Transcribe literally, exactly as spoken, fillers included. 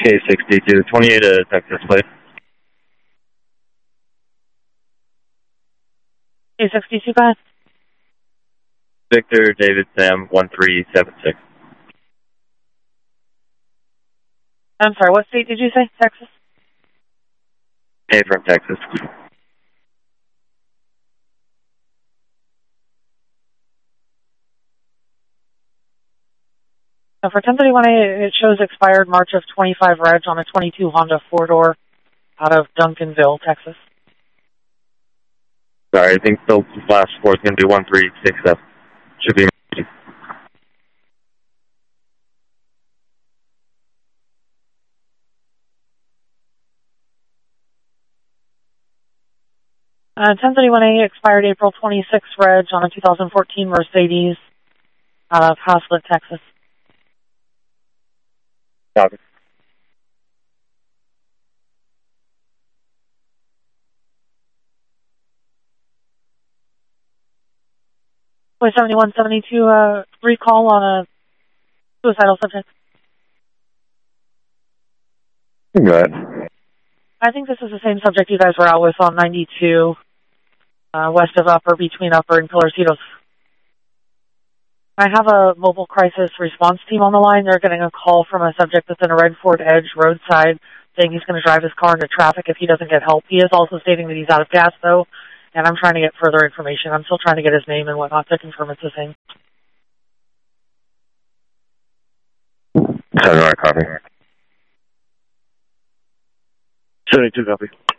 K sixty-two, twenty-eight to Texas, please. K sixty-two, go ahead. Victor David Sam one three seven six. I'm sorry, what state did you say? Texas? Hey, from Texas. So for ten thirty-one A, it shows expired March of twenty-five reg on a twenty-two Honda four-door out of Duncanville, Texas. Sorry, I think the last four is going to be one three six seven. Should be. Uh, ten thirty-one A expired April twenty-sixth reg on a two thousand fourteen Mercedes out of Haslett, Texas. Copy. seventy-one seventy-two uh, recall on a suicidal subject. Go ahead. I think this is the same subject you guys were out with on ninety-two, uh, west of Upper, between Upper and Pilarcitos. I have a mobile crisis response team on the line. They're getting a call from a subject that's in a Red Ford Edge roadside saying he's going to drive his car into traffic if he doesn't get help. He is also stating that he's out of gas, though, and I'm trying to get further information. I'm still trying to get his name and whatnot to confirm it's the same. seventy-one copy. seventy-two copy.